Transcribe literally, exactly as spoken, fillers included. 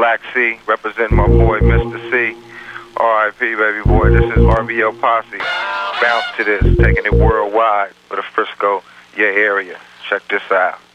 Black C, representing my boy Mister C. R I P, baby boy. This is R B L Posse. Bounce to this, taking it worldwide for the Frisco, your area. Check this out.